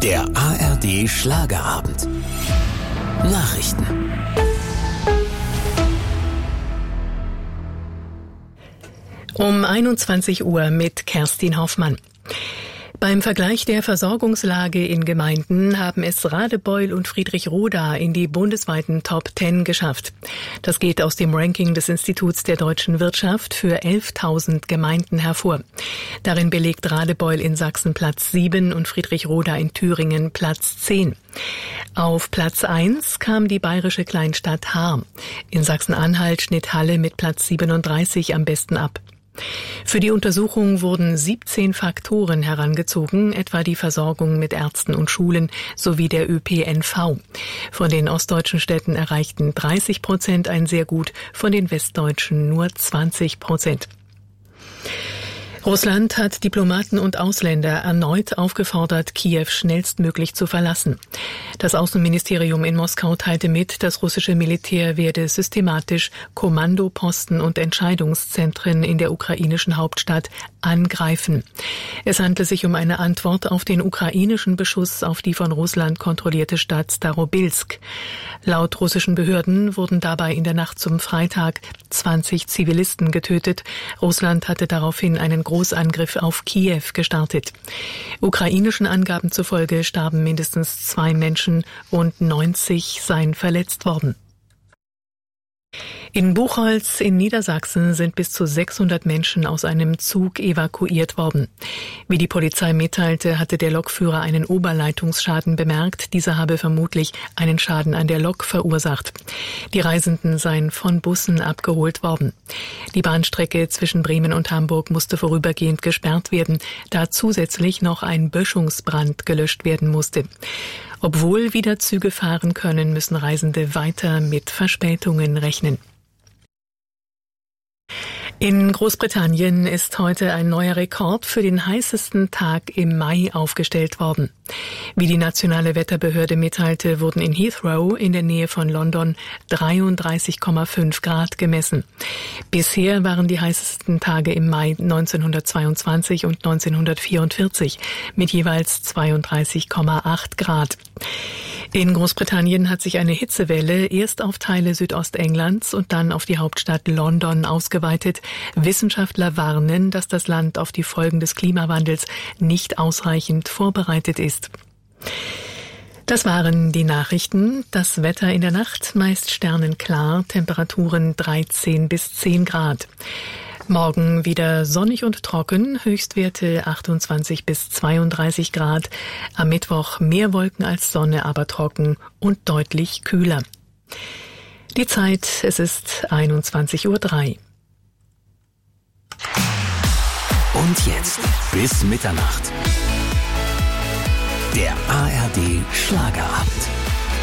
Der ARD Schlagerabend. Nachrichten. Um 21 Uhr mit Kerstin Hoffmann. Beim Vergleich der Versorgungslage in Gemeinden haben es Radebeul und Friedrich-Roda in die bundesweiten Top 10 geschafft. Das geht aus dem Ranking des Instituts der deutschen Wirtschaft für 11.000 Gemeinden hervor. Darin belegt Radebeul in Sachsen Platz 7 und Friedrich-Roda in Thüringen Platz 10. Auf Platz 1 kam die bayerische Kleinstadt Haar. In Sachsen-Anhalt schnitt Halle mit Platz 37 am besten ab. Für die Untersuchung wurden 17 Faktoren herangezogen, etwa die Versorgung mit Ärzten und Schulen sowie der ÖPNV. Von den ostdeutschen Städten erreichten 30% ein sehr gut, von den westdeutschen nur 20%. Russland hat Diplomaten und Ausländer erneut aufgefordert, Kiew schnellstmöglich zu verlassen. Das Außenministerium in Moskau teilte mit, das russische Militär werde systematisch Kommandoposten und Entscheidungszentren in der ukrainischen Hauptstadt angreifen. Es handle sich um eine Antwort auf den ukrainischen Beschuss auf die von Russland kontrollierte Stadt Starobilsk. Laut russischen Behörden wurden dabei in der Nacht zum Freitag 20 Zivilisten getötet. Russland hatte daraufhin einen Großangriff auf Kiew gestartet. Ukrainischen Angaben zufolge starben mindestens 2 Menschen und 90 seien verletzt worden. In Buchholz in Niedersachsen sind bis zu 600 Menschen aus einem Zug evakuiert worden. Wie die Polizei mitteilte, hatte der Lokführer einen Oberleitungsschaden bemerkt. Dieser habe vermutlich einen Schaden an der Lok verursacht. Die Reisenden seien von Bussen abgeholt worden. Die Bahnstrecke zwischen Bremen und Hamburg musste vorübergehend gesperrt werden, da zusätzlich noch ein Böschungsbrand gelöscht werden musste. Obwohl wieder Züge fahren können, müssen Reisende weiter mit Verspätungen rechnen. In Großbritannien ist heute ein neuer Rekord für den heißesten Tag im Mai aufgestellt worden. Wie die nationale Wetterbehörde mitteilte, wurden in Heathrow in der Nähe von London 33,5 Grad gemessen. Bisher waren die heißesten Tage im Mai 1922 und 1944 mit jeweils 32,8 Grad. In Großbritannien hat sich eine Hitzewelle erst auf Teile Südostenglands und dann auf die Hauptstadt London ausgeweitet. Wissenschaftler warnen, dass das Land auf die Folgen des Klimawandels nicht ausreichend vorbereitet ist. Das waren die Nachrichten. Das Wetter in der Nacht meist sternenklar, Temperaturen 13 bis 10 Grad. Morgen wieder sonnig und trocken, Höchstwerte 28 bis 32 Grad. Am Mittwoch mehr Wolken als Sonne, aber trocken und deutlich kühler. Die Zeit, es ist 21:03 Uhr. Und jetzt bis Mitternacht. Der ARD Schlagerabend.